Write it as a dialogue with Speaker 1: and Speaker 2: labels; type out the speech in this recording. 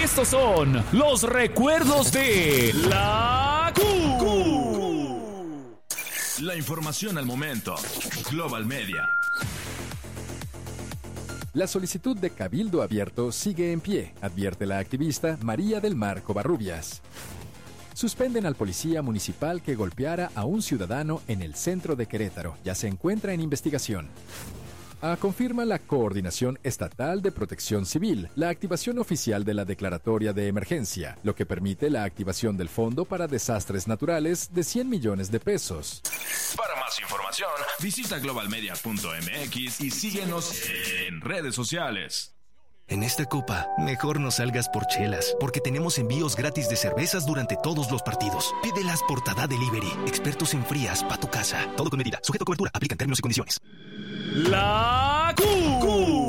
Speaker 1: Estos son los recuerdos de la Q.
Speaker 2: La información al momento. Global Media.
Speaker 3: La solicitud de cabildo abierto sigue en pie, advierte la activista María del Mar Covarrubias. Suspenden al policía municipal que golpeara a un ciudadano en el centro de Querétaro. Ya se encuentra en investigación. Confirma la Coordinación Estatal de Protección Civil la activación oficial de la declaratoria de emergencia, lo que permite la activación del Fondo para Desastres Naturales de 100 millones de pesos.
Speaker 2: Para más información, visita globalmedia.mx y síguenos en redes sociales.
Speaker 4: En esta copa, mejor no salgas por chelas, porque tenemos envíos gratis de cervezas durante todos los partidos. Pídelas por Tada Delivery, expertos en frías pa' tu casa. Todo con medida, sujeto a cobertura, aplican términos y condiciones.
Speaker 1: La Q.